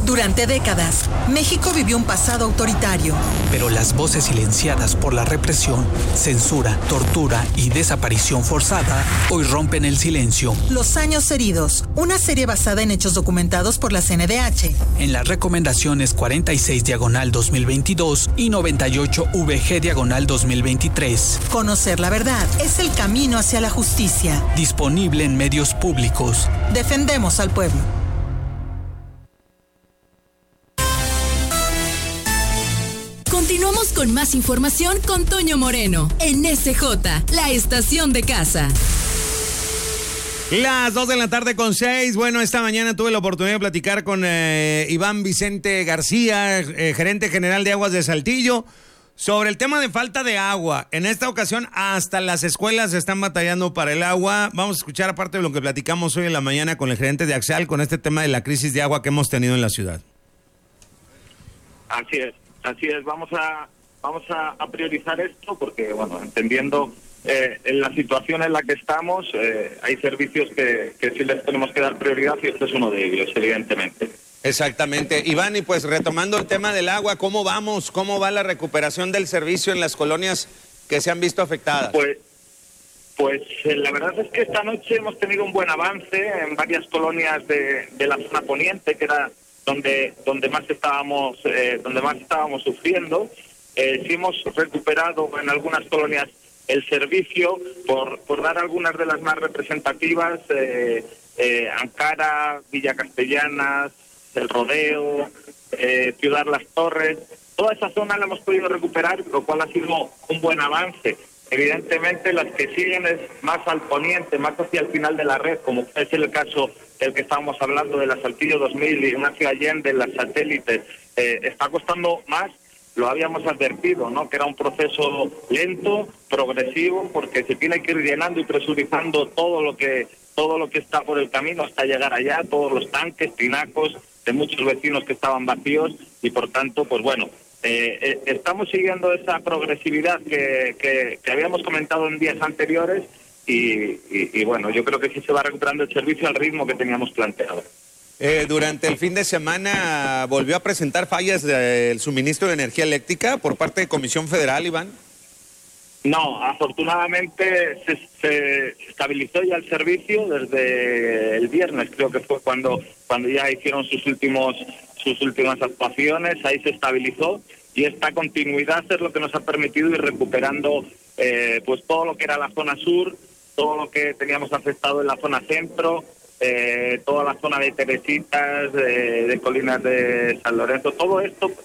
Durante décadas, México vivió un pasado autoritario. Pero las voces silenciadas por la represión, censura, tortura y desaparición forzada hoy rompen el silencio. Los años heridos, una serie basada en hechos documentados por la CNDH. En las recomendaciones 46/2022 y 98/VG/2023. Conocer la verdad es el camino hacia la justicia. Disponible en medios públicos. Defendemos al pueblo. Continuamos con más información con Toño Moreno en SJ, la estación de casa. Las 2:06 p.m. Bueno, esta mañana tuve la oportunidad de platicar con Iván Vicente García, gerente general de Aguas de Saltillo, sobre el tema de falta de agua. En esta ocasión hasta las escuelas están batallando para el agua. Vamos a escuchar aparte de lo que platicamos hoy en la mañana con el gerente de Axial, con este tema de la crisis de agua que hemos tenido en la ciudad. Así es, vamos a priorizar esto porque, bueno, entendiendo en la situación en la que estamos, hay servicios que sí les tenemos que dar prioridad y este es uno de ellos, evidentemente. Exactamente. Iván, y pues retomando el tema del agua, ¿cómo vamos? ¿Cómo va la recuperación del servicio en las colonias que se han visto afectadas? Pues la verdad es que esta noche hemos tenido un buen avance en varias colonias de la zona poniente, que era donde más estábamos sufriendo. Sí hemos recuperado en algunas colonias el servicio, por dar algunas de las más representativas, Ancara, Villa Castellanas, El Rodeo, Ciudad Las Torres. Toda esa zona la hemos podido recuperar, lo cual ha sido un buen avance. Evidentemente las que siguen es más al poniente, más hacia el final de la red, como es el caso del que estábamos hablando de la Saltillo 2000 y Ignacio Allende, las satélites. Está costando más, lo habíamos advertido, ¿no? Que era un proceso lento, progresivo, porque se tiene que ir llenando y presurizando todo lo que está por el camino hasta llegar allá, todos los tanques, tinacos de muchos vecinos que estaban vacíos y por tanto, pues bueno, estamos siguiendo esa progresividad que habíamos comentado en días anteriores y bueno, yo creo que sí se va recuperando el servicio al ritmo que teníamos planteado. Durante el fin de semana volvió a presentar fallas del suministro de energía eléctrica por parte de Comisión Federal, Iván. No, afortunadamente se estabilizó ya el servicio desde el viernes, creo que fue cuando ya hicieron sus últimas actuaciones, ahí se estabilizó y esta continuidad es lo que nos ha permitido ir recuperando pues todo lo que era la zona sur, todo lo que teníamos afectado en la zona centro, toda la zona de Teresitas, de Colinas de San Lorenzo, todo esto